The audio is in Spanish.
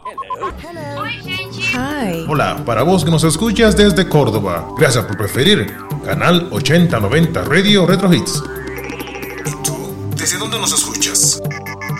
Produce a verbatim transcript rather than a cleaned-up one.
Hi. Hola, para vos que nos escuchas desde Córdoba, gracias por preferir Canal ochenta noventa Radio Retro Hits. ¿Y tú? ¿Desde dónde nos escuchas?